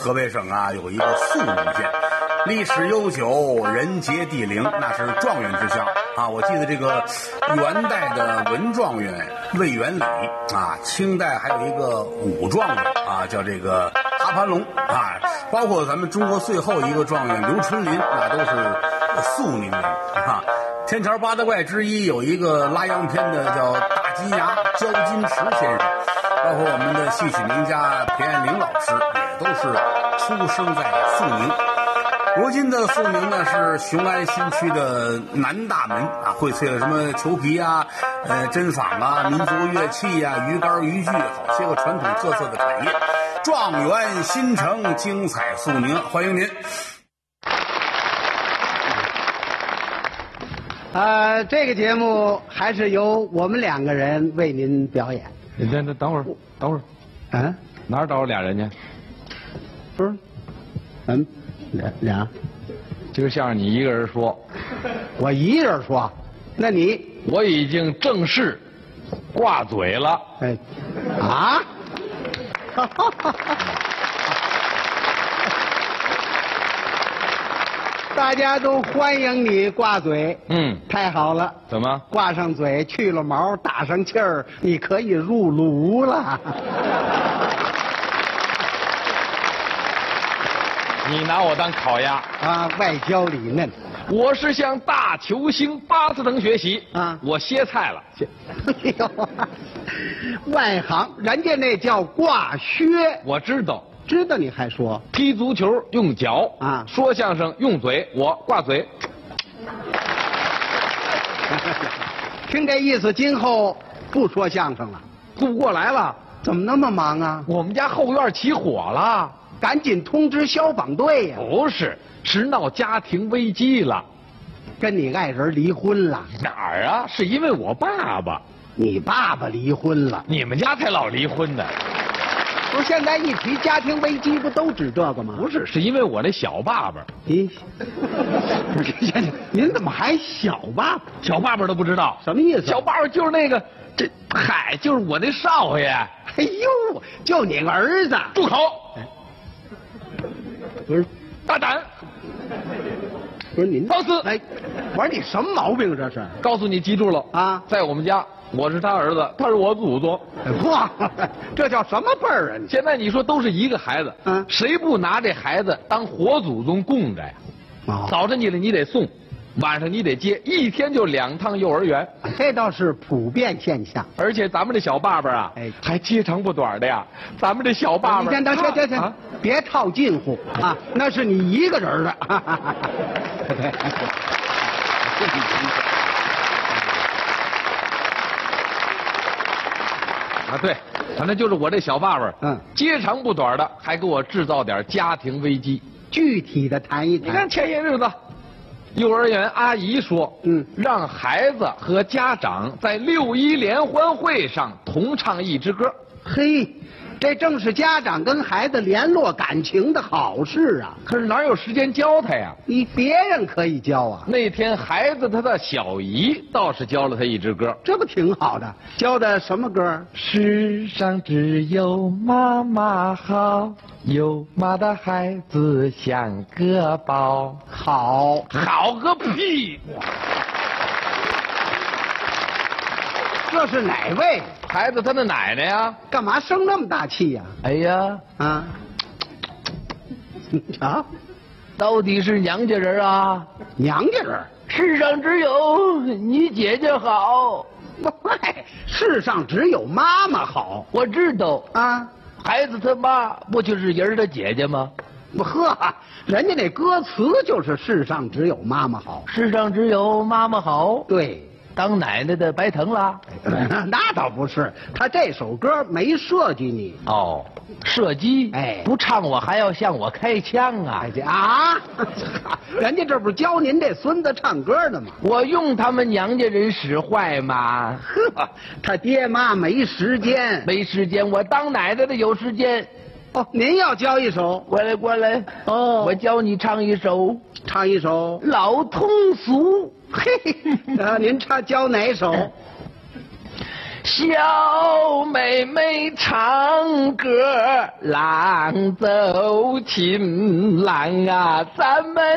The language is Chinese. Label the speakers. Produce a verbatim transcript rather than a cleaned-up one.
Speaker 1: 河北省啊有一个肃宁县，历史悠久，人杰地灵，那是状元之乡啊。我记得这个元代的文状元魏元礼啊，清代还有一个武状元啊，叫这个哈盘龙啊，包括咱们中国最后一个状元刘春霖，那都是肃宁人啊。天桥八大怪之一有一个拉洋片的叫大金牙焦金池先生，包括我们的戏曲名家田艳玲老师也都是出生在肃宁。如今的肃宁呢是雄安新区的南大门啊，荟萃了什么裘皮啊、呃针纺啊、民族乐器啊、鱼竿渔具，好些个传统特色的产业。状元新城，精彩肃宁，欢迎您。
Speaker 2: 呃，这个节目还是由我们两个人为您表演。
Speaker 3: 你等等等会儿，等会儿，
Speaker 2: 嗯、啊，
Speaker 3: 哪儿找着俩人去？
Speaker 2: 不是，嗯，俩俩，
Speaker 3: 今儿相声你一个人说，
Speaker 2: 我一人说，那你
Speaker 3: 我已经正式挂嘴了。
Speaker 2: 哎，啊，大家都欢迎你挂嘴。
Speaker 3: 嗯，
Speaker 2: 太好了。
Speaker 3: 怎么？
Speaker 2: 挂上嘴，去了毛，打上气儿，你可以入炉了。
Speaker 3: 你拿我当烤鸭
Speaker 2: 啊？外焦里嫩。
Speaker 3: 我是向大球星巴斯滕学习
Speaker 2: 啊，
Speaker 3: 我歇菜了。
Speaker 2: 哎呦，外行，人家那叫挂靴。
Speaker 3: 我知道。
Speaker 2: 知道你还说
Speaker 3: 踢足球用脚
Speaker 2: 啊，
Speaker 3: 说相声用嘴，我挂嘴。
Speaker 2: 听这意思，今后不说相声了，
Speaker 3: 顾不过来了。
Speaker 2: 怎么那么忙啊？
Speaker 3: 我们家后院起火了，
Speaker 2: 赶紧通知消防队呀！
Speaker 3: 不是，是闹家庭危机了，
Speaker 2: 跟你爱人离婚了。
Speaker 3: 哪儿啊？是因为我爸爸。
Speaker 2: 你爸爸离婚了？
Speaker 3: 你们家才老离婚呢。
Speaker 2: 不是，现在一提家庭危机，不都指这个吗？
Speaker 3: 不是，是因为我那小爸爸。
Speaker 2: 咦，不是，您怎么还小爸爸？
Speaker 3: 小爸爸都不知道
Speaker 2: 什么意思？
Speaker 3: 小爸爸就是那个，这嗨，就是我那少爷。
Speaker 2: 哎呦，就你儿子。
Speaker 3: 住口！
Speaker 2: 不是，
Speaker 3: 大胆！
Speaker 2: 不是您
Speaker 3: 放肆！
Speaker 2: 哎，我说你什么毛病这是？
Speaker 3: 告诉你，记住了
Speaker 2: 啊，
Speaker 3: 在我们家。我是他儿子，他是我祖宗。
Speaker 2: 哇，这叫什么辈儿啊？
Speaker 3: 现在你说都是一个孩子，
Speaker 2: 嗯，
Speaker 3: 谁不拿这孩子当活祖宗供着呀？
Speaker 2: 哦，
Speaker 3: 早晨起来你得送，晚上你得接，一天就两趟幼儿园，
Speaker 2: 这倒是普遍现象。
Speaker 3: 而且咱们这小爸爸啊，
Speaker 2: 哎，
Speaker 3: 还接长不短的呀。咱们这小爸爸，
Speaker 2: 你先等，行行行，别套近乎啊，那是你一个人的。对。
Speaker 3: 啊，对，反正就是我这小爸爸，
Speaker 2: 嗯，
Speaker 3: 接长不短的，还给我制造点家庭危机。
Speaker 2: 具体的谈一谈。
Speaker 3: 你看前些日子，幼儿园阿姨说，
Speaker 2: 嗯，
Speaker 3: 让孩子和家长在六一联欢会上同唱一支歌。
Speaker 2: 嘿，这正是家长跟孩子联络感情的好事啊！
Speaker 3: 可是哪有时间教他呀？
Speaker 2: 你别人可以教啊。
Speaker 3: 那天孩子他的小姨倒是教了他一支歌，
Speaker 2: 这不挺好的？教的什么歌？
Speaker 3: 世上只有妈妈好，有妈的孩子像个宝。
Speaker 2: 好，
Speaker 3: 好个屁！
Speaker 2: 这是哪位？
Speaker 3: 孩子他的奶奶呀。
Speaker 2: 干嘛生那么大气呀？
Speaker 3: 哎呀，
Speaker 2: 啊，啊，
Speaker 3: 到底是娘家人啊？
Speaker 2: 娘家人？
Speaker 3: 世上只有你姐姐好。
Speaker 2: 嗨，世上只有妈妈好。
Speaker 3: 我知道
Speaker 2: 啊，
Speaker 3: 孩子他妈不就是人儿的姐姐吗？
Speaker 2: 不呵，人家那歌词就是世上只有妈妈好。
Speaker 3: 世上只有妈妈好。
Speaker 2: 对。
Speaker 3: 当奶奶的白疼了？
Speaker 2: 那倒不是，他这首歌没设计你。
Speaker 3: 哦，射击？
Speaker 2: 哎，
Speaker 3: 不唱我还要向我开枪啊！
Speaker 2: 哎啊，人家这不是教您这孙子唱歌呢吗？
Speaker 3: 我用他们娘家人使坏吗？
Speaker 2: 呵，他爹妈没时间，
Speaker 3: 没时间，我当奶奶的有时间。
Speaker 2: 哦，您要教一首，
Speaker 3: 过来过来。
Speaker 2: 哦，
Speaker 3: 我教你唱一首，
Speaker 2: 唱一首
Speaker 3: 老通俗。
Speaker 2: 嘿，啊，您唱教哪首？
Speaker 3: 小妹妹唱歌，郎奏情郎啊，咱们